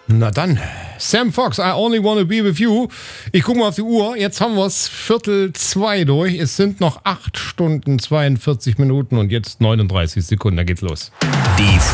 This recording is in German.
Na dann, Sam Fox, I Only Wanna Be With You. Ich gucke mal auf die Uhr, jetzt haben wir es 1:45 durch. Es sind noch 8 Stunden, 42 Minuten und jetzt 39 Sekunden, da geht's los. Die